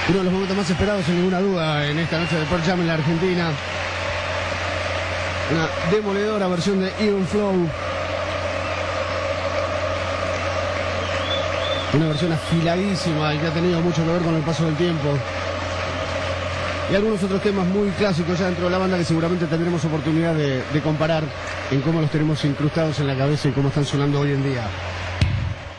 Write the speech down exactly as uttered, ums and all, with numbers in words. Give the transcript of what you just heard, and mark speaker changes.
Speaker 1: Uno de los momentos más esperados, sin ninguna duda, en esta noche de Pearl Jam en la Argentina. Una demoledora versión de Even Flow. Una versión afiladísima y que ha tenido mucho que ver con el paso del tiempo. Y algunos otros temas muy clásicos ya dentro de la banda que seguramente tendremos oportunidad de, de comparar en cómo los tenemos incrustados en la cabeza y cómo están sonando hoy en día.